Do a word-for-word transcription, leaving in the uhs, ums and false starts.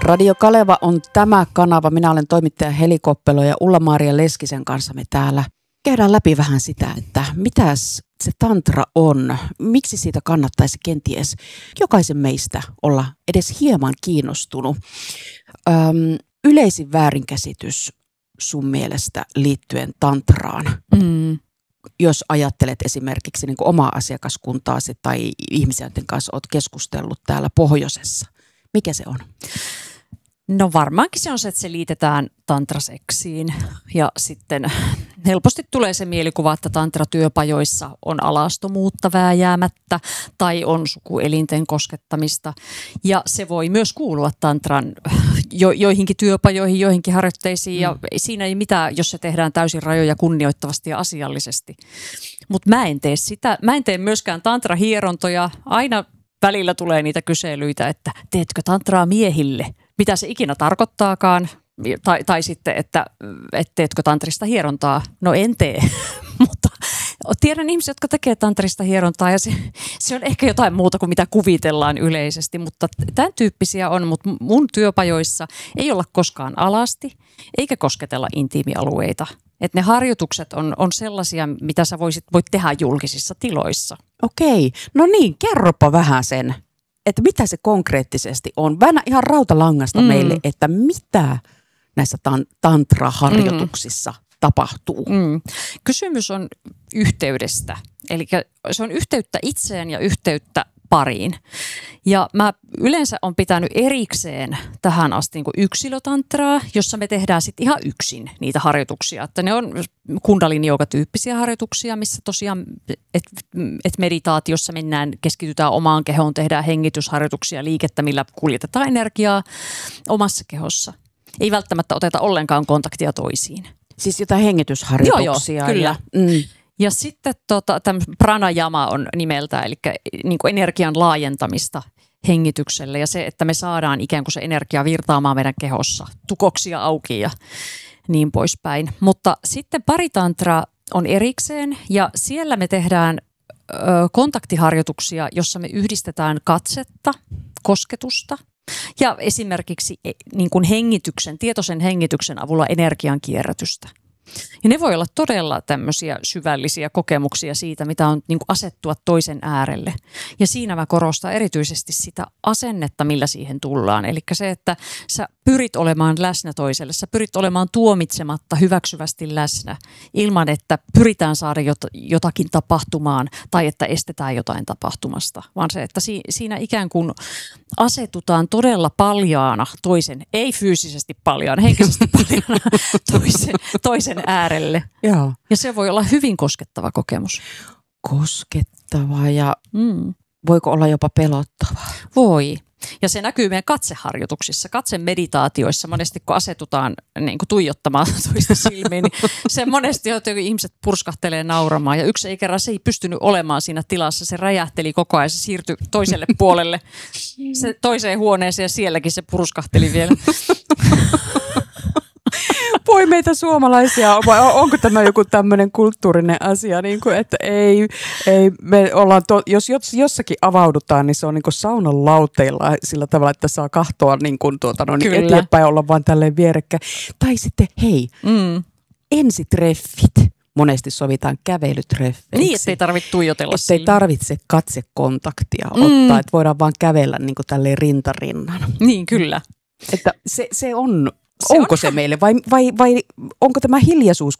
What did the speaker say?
Radio Kaleva on tämä kanava. Minä olen toimittaja Heli Koppelo ja Ulla-Maria Leskisen kanssa me täällä käydään läpi vähän sitä, että mitäs se tantra on. Miksi siitä kannattaisi kenties jokaisen meistä olla edes hieman kiinnostunut. Öm, yleisin väärinkäsitys sun mielestä liittyen tantraan, mm. jos ajattelet esimerkiksi niin kuin omaa asiakaskuntaasi tai ihmisiä, joiden kanssa olet keskustellut täällä pohjoisessa. Mikä se on? No varmaankin se on se, että se liitetään tantraseksiin ja sitten helposti tulee se mielikuva, että tantratyöpajoissa on alastomuutta vääjäämättä tai on sukuelinten koskettamista ja se voi myös kuulua tantran jo, joihinkin työpajoihin, joihinkin harjoitteisiin ja mm. siinä ei mitään, jos se tehdään täysin rajoja kunnioittavasti ja asiallisesti. Mutta mä en tee sitä, mä en tee myöskään tantrahierontoja, aina välillä tulee niitä kyselyitä, että teetkö tantraa miehille? Mitä se ikinä tarkoittaakaan, tai, tai sitten, että et teetkö tantrista hierontaa? No en tee, mutta tiedän ihmisiä, jotka tekee tantrista hierontaa ja se, se on ehkä jotain muuta kuin mitä kuvitellaan yleisesti, mutta tämän tyyppisiä on, mutta mun työpajoissa ei olla koskaan alasti eikä kosketella intiimialueita. Että ne harjoitukset on, on sellaisia, mitä sä voisit, voit tehdä julkisissa tiloissa. Okei, no niin, kerropa vähän sen. Että mitä se konkreettisesti on. Väännä ihan rautalangasta mm. meille, että mitä näissä tan- tantra-harjoituksissa mm. tapahtuu. Mm. Kysymys on yhteydestä. Eli se on yhteyttä itseen ja yhteyttä pariin. Ja mä yleensä on pitänyt erikseen tähän asti niin kuin yksilötantraa, jossa me tehdään sitten ihan yksin niitä harjoituksia. Että ne on kundalini-jooga-tyyppisiä harjoituksia, missä tosiaan, että et meditaatiossa mennään, keskitytään omaan kehoon, tehdään hengitysharjoituksia, liikettä, millä kuljetetaan energiaa omassa kehossa. Ei välttämättä oteta ollenkaan kontaktia toisiin. Siis jotain hengitysharjoituksia. Joo, joo, kyllä. Ja, mm. Ja sitten tota, pranajama on nimeltä, eli niin kuin energian laajentamista hengitykselle ja se, että me saadaan ikään kuin se energia virtaamaan meidän kehossa, tukoksia auki ja niin poispäin. Mutta sitten paritantra on erikseen ja siellä me tehdään ö, kontaktiharjoituksia, jossa me yhdistetään katsetta, kosketusta ja esimerkiksi niin kuin hengityksen, tietoisen hengityksen avulla energian kierrätystä. Ja ne voi olla todella tämmöisiä syvällisiä kokemuksia siitä, mitä on niin kuin asettua toisen äärelle. Ja siinä mä korostan erityisesti sitä asennetta, millä siihen tullaan. Eli se, että sä pyrit olemaan läsnä toiselle, sä pyrit olemaan tuomitsematta hyväksyvästi läsnä ilman, että pyritään saada jotakin tapahtumaan tai että estetään jotain tapahtumasta. Vaan se, että siinä ikään kuin asetutaan todella paljaana toisen, ei fyysisesti paljaana, henkisesti paljaana toisen, toisen äärelle. Joo. Ja se voi olla hyvin koskettava kokemus. Koskettava ja mm. voiko olla jopa pelottavaa? Voi. Ja se näkyy meidän katseharjoituksissa, katsemeditaatioissa. Monesti kun asetutaan niin kuin tuijottamaan toista silmiin, niin se monesti jotenkin ihmiset purskahtelee nauramaan. Ja yksi ei kerran, se ei pystynyt olemaan siinä tilassa. Se räjähteli koko ajan, se siirtyi toiselle puolelle, se toiseen huoneeseen ja sielläkin se purskahteli vielä. Voi meitä suomalaisia, vai onko tämä joku tämmöinen kulttuurinen asia, niin kuin, että ei, ei me ollaan, to, jos jossakin avaudutaan, niin se on niin kuin saunan lauteilla sillä tavalla, että saa kahtoa niin kuin, tuota, no, niin eteenpäin olla vaan tälleen vierekkäin. Tai sitten hei, mm. ensitreffit. Monesti sovitaan kävelytreffeiksi. Niin, ettei tarvitse tuijotella Että ei tarvitse katsekontaktia mm. ottaa, että voidaan vaan kävellä niin kuin tälleen rintarinnan. Niin, kyllä. Että se, se on... Se onko on se meille vai, vai, vai onko tämä hiljaisuus